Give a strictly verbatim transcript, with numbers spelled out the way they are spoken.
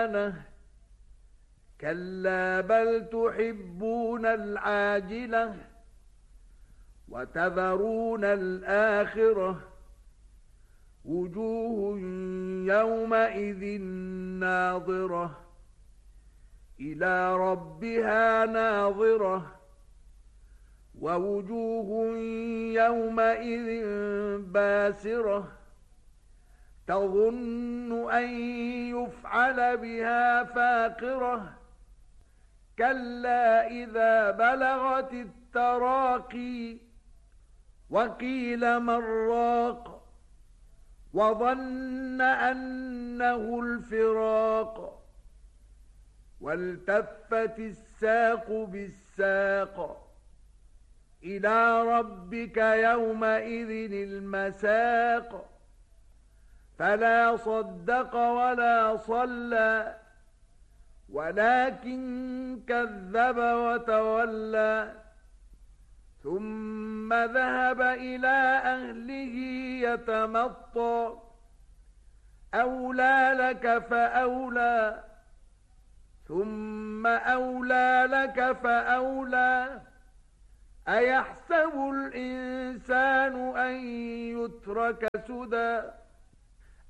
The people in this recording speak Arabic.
الأمانة كلا بل تحبون العاجلة وتذرون الآخرة وجوه يومئذ ناظرة إلى ربها ناظرة ووجوه يومئذ باسرة تظن أن يفعل بها فاقرة كلا إذا بلغت التراقي وقيل من راق وظن أنه الفراق والتفت الساق بالساق إلى ربك يومئذ المساق فلا صدق ولا صلى ولكن كذب وتولى ثم ذهب إلى أهله يتمطى أولى لك فأولى ثم أولى لك فأولى أيحسب الإنسان أن يترك سدى